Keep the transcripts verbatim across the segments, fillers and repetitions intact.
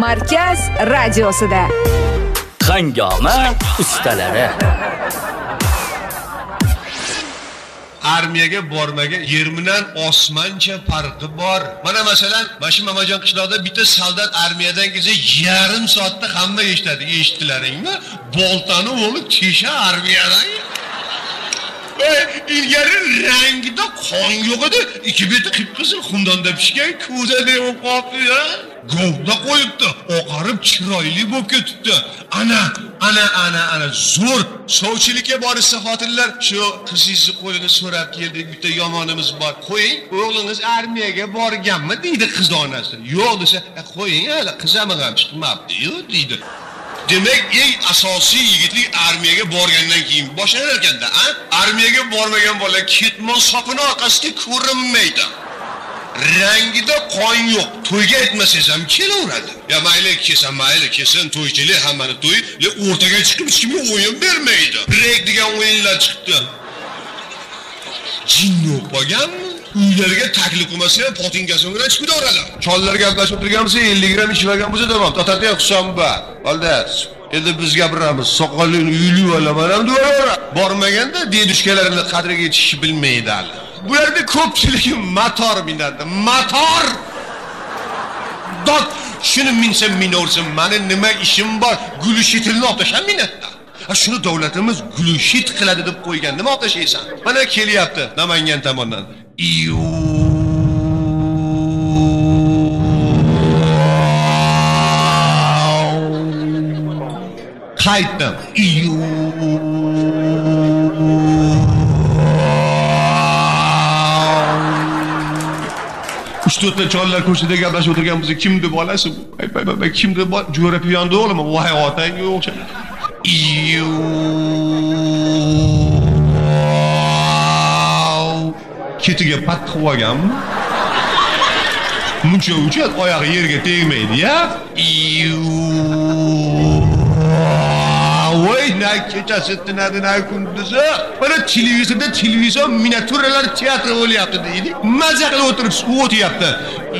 Markaz radiosida. Hangoma ustalari. Armiyaga bormagan yer bilan osmoncha farqi bor. Mana masalan, Mashim Mamajon qishloqda bitta soldat armiyadan kelsa yarim soatda hamma eshitadi. Eshitdilaringmi? Boltani o'g'li Tesha armiyadan. Ey, ilgari rangida qon yo'q edi. Ikki beti qip-qizil xumdonda pishgan ko'za deb qo'yibdi. Govda qo'yibdi. Oqarib chiroyli bo'lib ketibdi. Ana, ana, ana, ana zo'r sovchilikka borishsa xotinlar, shu qizingizni qo'lini so'rab keldik, bitta yomonimiz bor. Qo'ying, o'g'lingiz armiyaga borganmi deydi qiz onasi. Yo'q desa, qo'ying, hali qizim ham chiqmabdi-yu deydi. Demak, eng asosiy yigitlik armiyaga borgandan keyin boshlanar ekanda, a? Armiyaga bormagan bola ketmon sopini orqasiga ko'rinmaydi. Rangida qon yo'q. To'yga aytmasangiz ham kelaveradi. Ya mayli kelsa, mayli kelsin, to'ychilik hammani to'y, le o'rtaga chiqib hech kimga o'yin bermaydi. Brek degan o'yinlar chiqdi. Jinni bo'lganmi? Uylarga taklif qilmasa, potinkasini bilan chiqib o'radi. Chollar gaplashib o'tirganmisa, ellik gramm ichib olgan bo'lsa tamom. Tatatiya hisob bor. Oldas. Endi biz gapiramiz. Soqolini uyli olaman ham deyora. Bormaganda dedushkalarini qadriga yetishni bilmaydi hali. Bu yerda ko'pchiligi motor minadi. Motor! Dod, shuni minsam minaversin, meni nima ishim bor? Gulishitni otasham minatda. Ha shuni davlatimiz gulishit qiladi deb qo'ygan. Nima otashaysan? Mana kelyapti Namangan tomondan. Iyu. Qaytdim. Iyu. uch to'rtta chollar ko'chada gaplashib o'tirgan bo'lsa, kim deb olasiz? Ay, kim deb jo'rab yondi o'g'lim, voy otang o'xshaydi. Iyu. Ketiga pat qilib olganmi? Muncha uchat oyog'i yerga tegmaydi-ya. Iyu. Voy, na kechasi tinadi, na kunduzi. Mana televizorda televizor miniatyuralar teatri bo'lyapti deydi. Maza qilib o'tirib o'tyapti.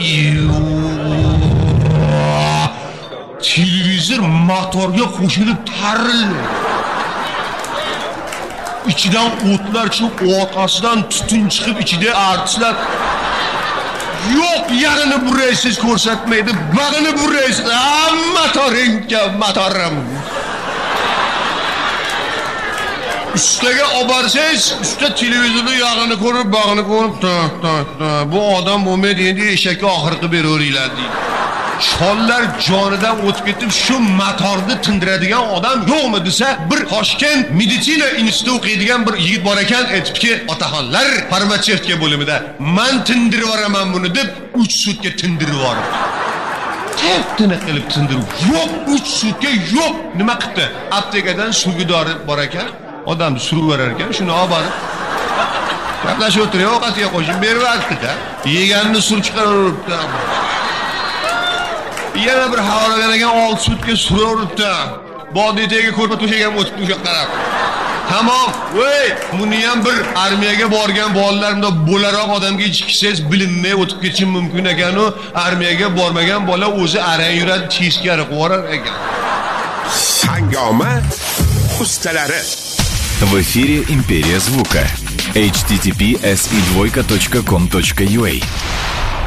Televizor motorga qo'shilib tarildi. İçidan o'tlar chiqib, orqasidan tutun chiqib, ichida artistlar yo'q, yarini buraysiz ko'rsatmaydi, bag'ini buraysiz. Motoringga motorim. Üstüge obarsangiz, üstte televizorda yog'ini ko'rib, bag'ini ko'rib, ta ta ta. Bu odam bo'lmaydi, endi eshakka oxirgi beraverilar deydi. Chollar jonidan o'tib ketib, shu motorni tindiradigan odam yo'qmi desa, bir Toshkent meditsina institutida o'qiydigan bir yigit bor ekan, aytibki, otaxonlar farmatsevtika bo'limida men tindirib yuboraman buni deb uch sutka tindirib yuboribdi. Teptini qilib tindirib, yo'q, uch sutka yo'q. Nima qildi? Aptekadan sugidori bor ekan. Odamni surib verar ekan, shuni olib borib gaplashib o'tirib, ovqatiga qo'shib berib yubordi-da. Yeganini surib chiqaraveribdi. Yana bir havolagan ekan, olti sutka suraveribdi. Bodiyadagi ko'rpa to'shagan o'tibdi o'sha qarab. Tamom, voy, buni ham bir armiyaga borgan bolalarida bo'laroq odamga ichkisangiz bilinmay o'tib ketishi mumkin ekan-u, armiyaga bormagan bola o'zi arang yuradi, teskari qo'rar ekan. Hangoma ustalari. В эфире Империя звука. эйч ти ти пи эс и двойка точка ком точка ю а.